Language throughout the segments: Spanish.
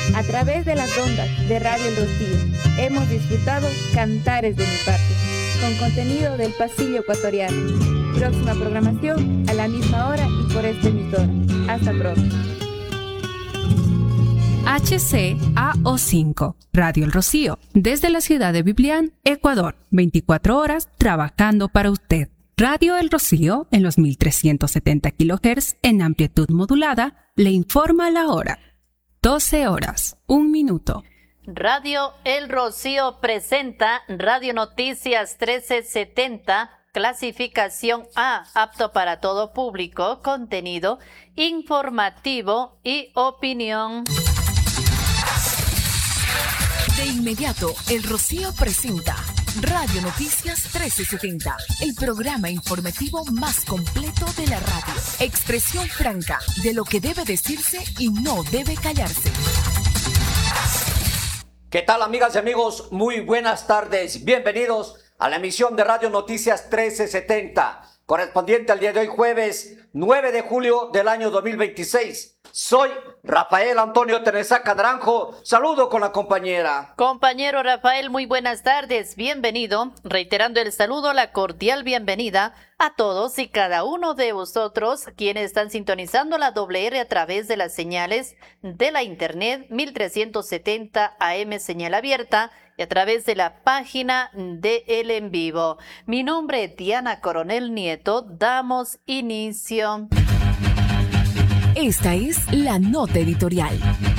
A través de las ondas de Radio El Rocío hemos disfrutado Cantares de mi Patria, con contenido del pasillo ecuatoriano. Próxima programación a la misma hora y por esta emisora. Hasta pronto. HCAO5, Radio El Rocío, desde la ciudad de Biblián, Ecuador, 24 horas trabajando para usted. Radio El Rocío, en los 1370 kHz en amplitud modulada, le informa la hora. 12 horas, 1 minuto. Radio El Rocío presenta Radio Noticias 1370, clasificación A, apto para todo público, contenido informativo y opinión. De inmediato, El Rocío presenta Radio Noticias 1370, el programa informativo más completo de la radio. Expresión franca de lo que debe decirse y no debe callarse. ¿Qué tal, amigas y amigos? Muy buenas tardes. Bienvenidos a la emisión de Radio Noticias 1370, correspondiente al día de hoy, jueves 9 de julio del año 2026. Soy Rafael Antonio Tenesaca Naranjo. Saludo con la compañera. Compañero Rafael, muy buenas tardes. Bienvenido. Reiterando el saludo, la cordial bienvenida a todos y cada uno de vosotros quienes están sintonizando la WR a través de las señales de la internet 1370 AM señal abierta y a través de la página de El En Vivo. Mi nombre es Diana Coronel Nieto. Damos inicio. Esta es la nota editorial.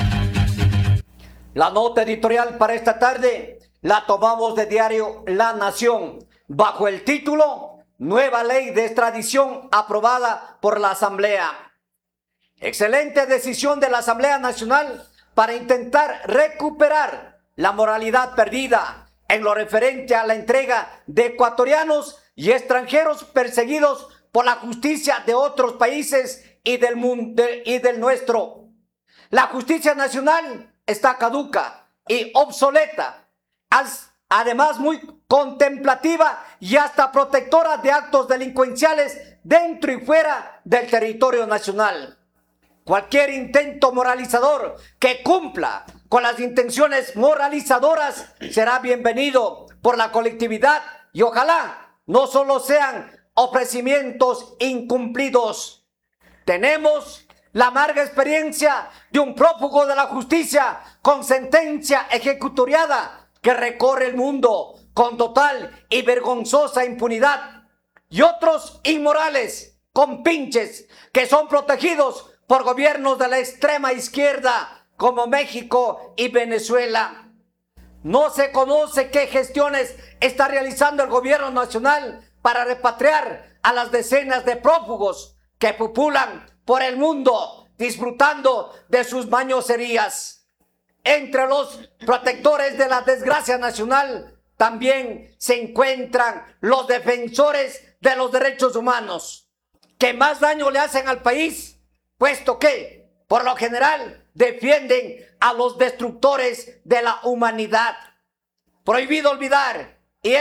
La nota editorial para esta tarde la tomamos de diario La Nación, bajo el título Nueva Ley de Extradición aprobada por la Asamblea. Excelente decisión de la Asamblea Nacional para intentar recuperar la moralidad perdida en lo referente a la entrega de ecuatorianos y extranjeros perseguidos por la justicia de otros países y del mundo y del nuestro. La justicia nacional está caduca y obsoleta, además muy contemplativa y hasta protectora de actos delincuenciales dentro y fuera del territorio nacional. Cualquier intento moralizador que cumpla con las intenciones moralizadoras será bienvenido por la colectividad y ojalá no solo sean ofrecimientos incumplidos. Tenemos la amarga experiencia de un prófugo de la justicia con sentencia ejecutoriada que recorre el mundo con total y vergonzosa impunidad, y otros inmorales con pinches que son protegidos por gobiernos de la extrema izquierda como México y Venezuela. No se conoce qué gestiones está realizando el gobierno nacional para repatriar a las decenas de prófugos que pupulan por el mundo disfrutando de sus mañoserías. Entre los protectores de la desgracia nacional también se encuentran los defensores de los derechos humanos, que más daño le hacen al país, puesto que, por lo general, defienden a los destructores de la humanidad. Prohibido olvidar